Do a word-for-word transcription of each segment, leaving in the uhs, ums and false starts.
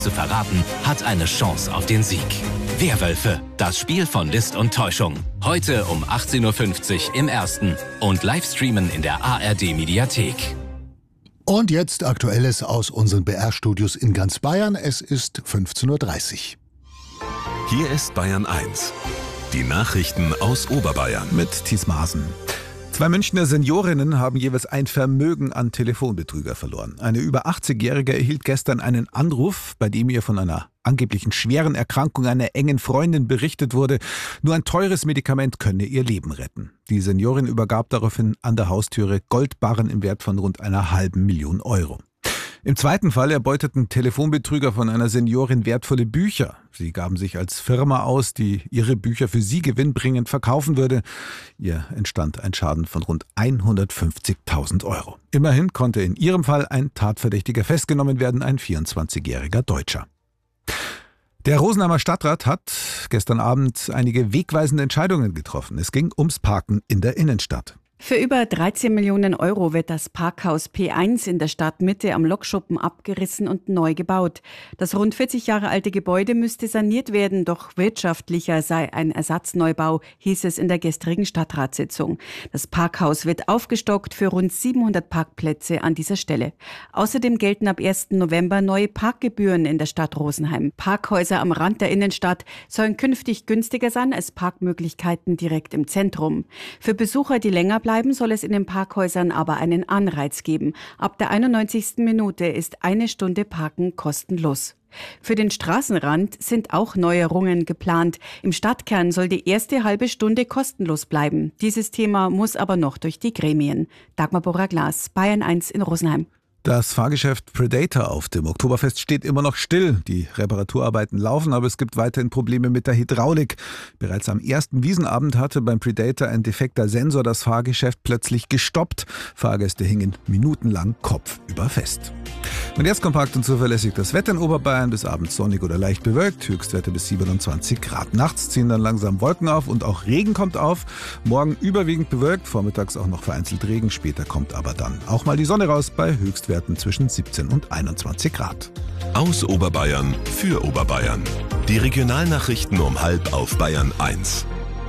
zu verraten, hat eine Chance auf den Sieg. Werwölfe, das Spiel von List und Täuschung. Heute um achtzehn Uhr fünfzig im Ersten und Livestreamen in der A R D-Mediathek. Und jetzt Aktuelles aus unseren B R-Studios in ganz Bayern. Es ist fünfzehn Uhr dreißig. Hier ist Bayern eins. Die Nachrichten aus Oberbayern. Mit Thies Maaßen. Zwei Münchner Seniorinnen haben jeweils ein Vermögen an Telefonbetrüger verloren. Eine über achtzigjährige erhielt gestern einen Anruf, bei dem ihr von einer angeblichen schweren Erkrankung einer engen Freundin berichtet wurde. Nur ein teures Medikament könne ihr Leben retten. Die Seniorin übergab daraufhin an der Haustüre Goldbarren im Wert von rund einer halben Million Euro. Im zweiten Fall erbeuteten Telefonbetrüger von einer Seniorin wertvolle Bücher. Sie gaben sich als Firma aus, die ihre Bücher für sie gewinnbringend verkaufen würde. Ihr entstand ein Schaden von rund hundertfünfzigtausend Euro. Immerhin konnte in ihrem Fall ein Tatverdächtiger festgenommen werden, ein vierundzwanzigjähriger Deutscher. Der Rosenheimer Stadtrat hat gestern Abend einige wegweisende Entscheidungen getroffen. Es ging ums Parken in der Innenstadt. Für über dreizehn Millionen Euro wird das Parkhaus P eins in der Stadtmitte am Lokschuppen abgerissen und neu gebaut. Das rund vierzig Jahre alte Gebäude müsste saniert werden, doch wirtschaftlicher sei ein Ersatzneubau, hieß es in der gestrigen Stadtratssitzung. Das Parkhaus wird aufgestockt für rund siebenhundert Parkplätze an dieser Stelle. Außerdem gelten ab ersten November neue Parkgebühren in der Stadt Rosenheim. Parkhäuser am Rand der Innenstadt sollen künftig günstiger sein als Parkmöglichkeiten direkt im Zentrum. Für Besucher, die länger bleiben, Bleiben soll es in den Parkhäusern aber einen Anreiz geben. Ab der einundneunzigsten Minute ist eine Stunde Parken kostenlos. Für den Straßenrand sind auch Neuerungen geplant. Im Stadtkern soll die erste halbe Stunde kostenlos bleiben. Dieses Thema muss aber noch durch die Gremien. Dagmar Borra-Glas, Bayern eins in Rosenheim. Das Fahrgeschäft Predator auf dem Oktoberfest steht immer noch still. Die Reparaturarbeiten laufen, aber es gibt weiterhin Probleme mit der Hydraulik. Bereits am ersten Wiesenabend hatte beim Predator ein defekter Sensor das Fahrgeschäft plötzlich gestoppt. Fahrgäste hingen minutenlang kopfüber fest. Und jetzt kompakt und zuverlässig das Wetter in Oberbayern. Bis abends sonnig oder leicht bewölkt. Höchstwerte bis siebenundzwanzig Grad. Nachts ziehen dann langsam Wolken auf und auch Regen kommt auf. Morgen überwiegend bewölkt, vormittags auch noch vereinzelt Regen. Später kommt aber dann auch mal die Sonne raus bei Höchstwerten zwischen siebzehn und einundzwanzig Grad. Aus Oberbayern für Oberbayern. Die Regionalnachrichten um halb auf Bayern eins.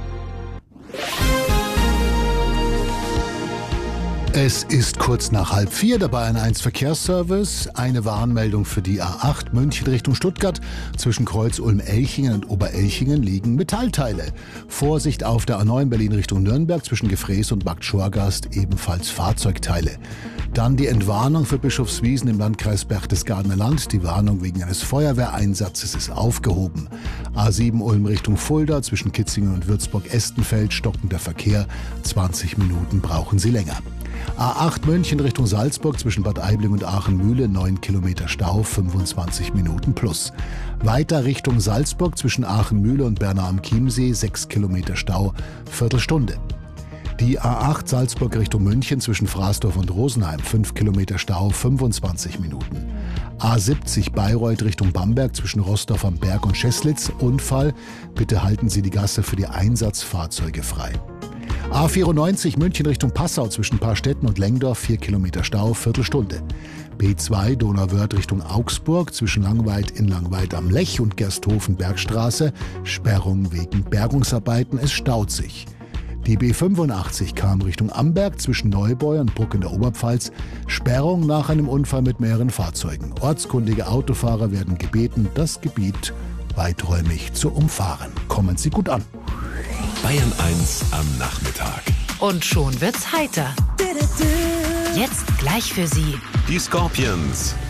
Es ist kurz nach halb vier, der Bayern eins Verkehrsservice. Eine Warnmeldung für die A acht München Richtung Stuttgart. Zwischen Kreuz Ulm-Elchingen und Oberelchingen liegen Metallteile. Vorsicht auf der A neun Berlin Richtung Nürnberg zwischen Gefräß und Bad Schorgast ebenfalls Fahrzeugteile. Dann die Entwarnung für Bischofswiesen im Landkreis Berchtesgadener Land. Die Warnung wegen eines Feuerwehreinsatzes ist aufgehoben. A sieben Ulm Richtung Fulda zwischen Kitzingen und Würzburg-Estenfeld stockender Verkehr. zwanzig Minuten brauchen Sie länger. A acht München Richtung Salzburg zwischen Bad Aibling und Aachenmühle, neun Kilometer Stau, fünfundzwanzig Minuten plus. Weiter Richtung Salzburg zwischen Aachenmühle und Bernau am Chiemsee, sechs Kilometer Stau, Viertelstunde. Die A acht Salzburg Richtung München zwischen Fraßdorf und Rosenheim, fünf Kilometer Stau, fünfundzwanzig Minuten. A siebzig Bayreuth Richtung Bamberg zwischen Rossdorf am Berg und Scheßlitz, Unfall. Bitte halten Sie die Gasse für die Einsatzfahrzeuge frei. A vierundneunzig München Richtung Passau zwischen Paarstetten und Lengdorf, vier Kilometer Stau, Viertelstunde. B zwei Donauwörth Richtung Augsburg zwischen Langweid in Langweid am Lech und Gersthofen Bergstraße, Sperrung wegen Bergungsarbeiten, es staut sich. Die B fünfundachtzig kam Richtung Amberg zwischen Neubeu und Bruck in der Oberpfalz, Sperrung nach einem Unfall mit mehreren Fahrzeugen. Ortskundige Autofahrer werden gebeten, das Gebiet weiträumig zu umfahren. Kommen Sie gut an. Bayern eins am Nachmittag. Und schon wird's heiter. Jetzt gleich für Sie Die Scorpions.